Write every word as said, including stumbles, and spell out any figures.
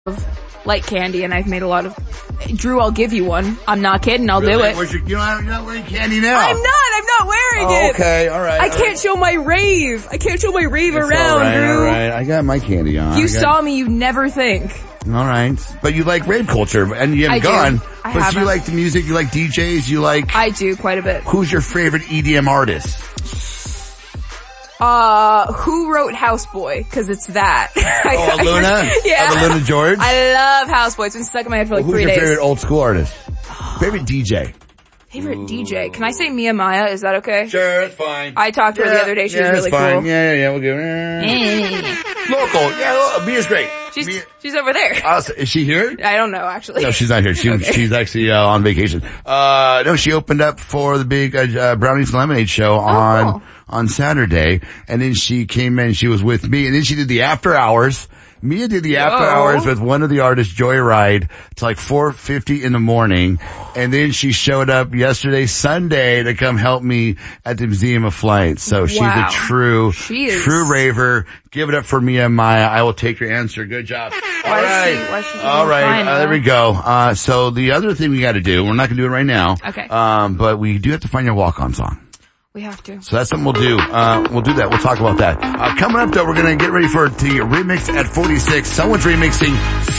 of light candy, and I've made a lot of... Drew, I'll give you one. I'm not kidding. I'll really? do it. What's your, you know, you're not wearing candy now. I'm not. I'm not wearing oh, it. Okay. All right. I all can't right. show my rave. I can't show my rave it's around, all right, Drew. All right. I got my candy on. You got... saw me. You never think. All right. But you like rave culture, and you haven't I gone. Do. I but haven't. you like the music. You like D Js. You like. I do quite a bit. Who's your favorite E D M artist? Uh, who wrote Houseboy? Cause it's that. Oh, Luna? Yeah. Oh, Luna George? I love Houseboy. It's been stuck in my head for like well, three days. Who's your favorite old school artist? Favorite D J? Favorite Ooh. D J? Can I say Mia Maya? Is that okay? Sure, that's fine. I talked to yeah, her the other day. She yeah, was really fine. cool. Yeah, yeah, yeah, we'll go. Local. Yeah, Mia's great. She's, Mia. she's over there. Uh, is she here? I don't know, actually. No, she's not here. She, okay. She's actually, uh, on vacation. Uh, no, she opened up for the big, uh, Brownies and Lemonade show on, oh, cool. on Saturday. And then she came in, she was with me, and then she did the after hours. Mia did the after Whoa. hours with one of the artists, Joyride, to like four fifty in the morning. And then she showed up yesterday, Sunday, to come help me at the Museum of Flight. So wow. she's a true, she is... true raver. Give it up for Mia and Maya. I will take your answer. Good job. All why right. She, why she All right. Uh, there we go. Uh, so the other thing we gotta do, we're not gonna do it right now. Okay. Um, but we do have to find your walk-on song. We have to. So that's something we'll do. Uh, we'll do that. We'll talk about that. Uh, coming up though, we're gonna get ready for the remix at forty-six. Someone's remixing